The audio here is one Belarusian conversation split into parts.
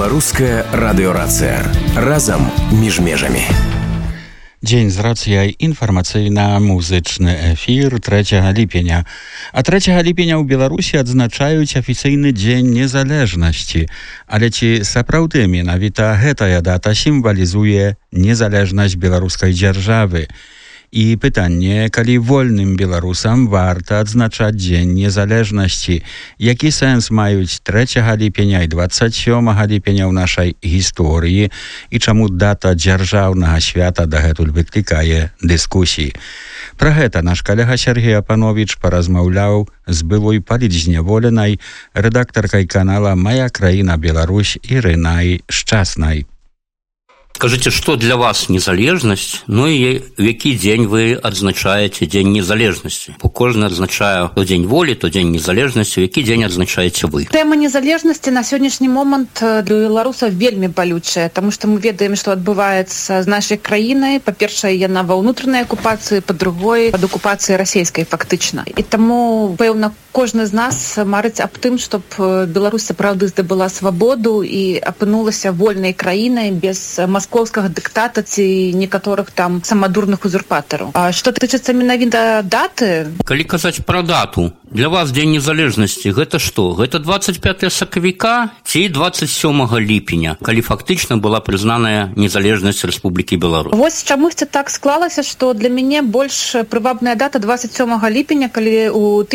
Беларуская радыёрацыя. Разам між межамі. Дзень з рацыяй інфармацыйна-музычны эфір 3 ліпеня. А 3 ліпеня ў Беларусі адзначаюць афіцыйны дзень незалежнасці. Але ці сапраўды менавіта гэтая дата сімвалізуе незалежнасць беларускай дзяржавы? І пытанне, калі вольным беларусам варта адзначаць дзень незалежнасці, які сэнс маюць 3 ліпеня і 27 ліпеня ў нашай гісторыі і чаму дата дзяржаўнага свята дагэтуль выклікае дыскусіі. Пра гэта наш калега Сергей Апанович паразмаўляў з былой палітзняволенай рэдактаркай канала «Моя краіна Беларусь» Ірынай Шчаснай. Скажите, что для вас незалежность, ну и в який день вы отзначаете День незалежности? Бо кожен отзначае то День воли, то День незалежности. В який день отзначаете вы? Тема незалежности на сегодняшний момент для беларусаў вельмі балючая, потому что мы ведаем, что отбываецца з нашай краінай. Па-першае, яна ва ўнутранай акупацыі, па-другое, пад акупацыяй расійскай фактычна. І таму, пэўна, кожны з нас марыць аб тым, чтоб Беларусь сапраўды здабыла свабоду і апынулася вольнай краінай без маскоўскага дыктата ці некаторых там самадурных узурпатараў. А што тычыцца менавіта даты? Калі казаць пра дату, для вас День незалежности гэта што? Гэта 25 сакавіка ці 27 ліпеня, калі фактычна была прызнаная незалежнасць Рэспублікі Беларусь? Вось чамусьці так склалася, што для мяне больш прывабная дата 27 ліпеня, калі ў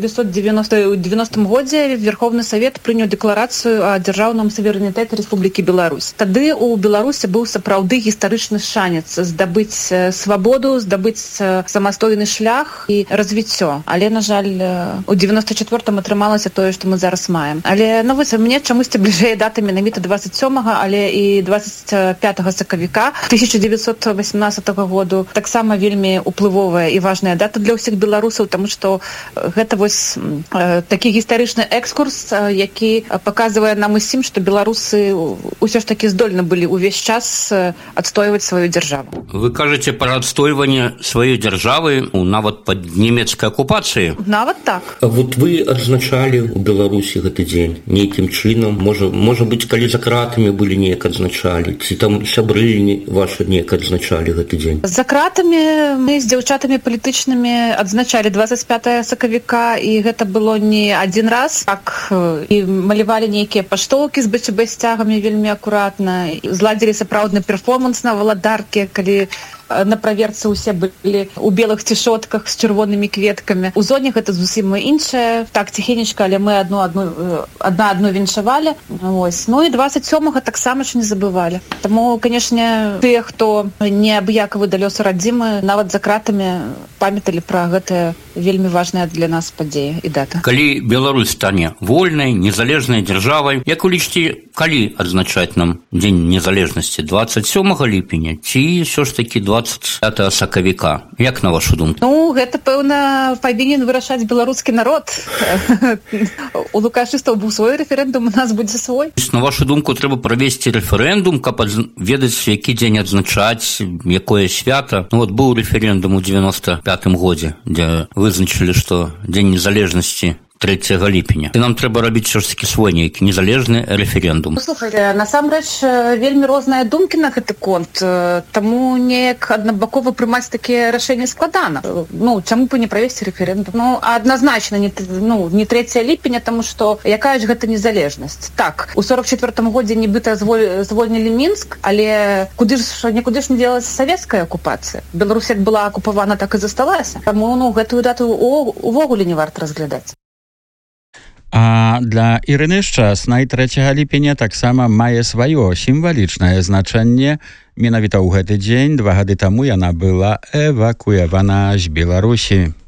1990 годзе Верховны Савет прыняў дэкларацыю о дзяржаўным суверэнітэце Рэспублікі Беларусь. Тады ў Беларусі быў сапраўды гістарычны шанец здабыць свабоду, здабыць самастойны шлях і развіццё. Але, на жаль, у 94-м атрымалася тое, што мы зараз маем. Але, ну вось, мне чамусьці бліжэй дата менавіта 27-го, але і 25 сакавіка 1918 году таксама вельмі уплывовая і важная дата для ўсіх беларусаў, таму што гэта вось такі гістарычны экскурс, які паказвае нам усім, што беларусы ўсё ж такі здольны былі ўвесь час адстойваць сваю дзяржаву. Вы кажаце пра адстойванне сваёй дзяржавы нават пад нямецкай акупацыяй? Нават так. А вот вы адзначалі ў Беларусі гэты дзень нейкім чынам? Можа быць, калі за кратамі былі неяк адзначалі? Ці там сябры вашы неяк адзначалі гэты дзень? За кратамі мы з дзяўчатамі палітычнымі адзначалі 25 сакавіка, і гэта было не адзін раз. Так, і малявалі нейкія паштоўкі з бэсцягамі вельмі акуратна, зладзілі сапраўдны перформанс на валадаркі, калі на праверцы ўсе былі ў белых цішотках з чырвонымі кветкамі. У зоне гэта зусім іншае. Так, ціхенечка, але мы адну віншавалі. Ось. Ну і 27-го таксама ж не забывалі. Таму, канешне, тыя, хто неабыякавы да лёсу радзімы, нават за кратамі памяталі пра гэтыя вельмі важная для нас падзея і дата. Калі Беларусь стане вольнай, незалежнай дзяржавай, як вы лічыце, калі адзначаць нам Дзень незалежнасці? 27 ліпеня ці ўсё ж такі 25 сакавіка? Як на вашу думку? Ну, гэта, пэўна, павінен вырашаць беларускі народ. У лукашыстаў быў свой рэферэндум, у нас будзе свой. На вашу думку, трэба правесці рэферэндум, каб ведаць, які дзень адзначаць, якое свята. Ну, вот быў рэферэндум у 95-м годзе, дзе вызначылі, што Дзень незалежнасці 3 ліпеня. І нам трэба рабіць все ж таки свой нейкі незалежны рэферэндум. Слухайте, насамрэч вельмі розныя думкі на гэты конт, таму неяк аднабакова прымаць такія рашэнні складана. Ну, чаму б не правесці рэферэндум? Ну, адназначна не 3 ліпеня, таму што якая ж гэта незалежнасць? Так, у 44-м годзе нібыта звольнілі Мінск, але некуды ж не дзелася савецкая акупацыя. Беларусь як была акупавана, так і засталася. Таму, гэтую дату увогуле не варта разглядаць. А для Ірыны Шчаснай 3 ліпеня таксама мае сваё сімвалічнае значэнне. Менавіта ў гэты дзень 2 гады таму яна была эвакуявана з Беларусі.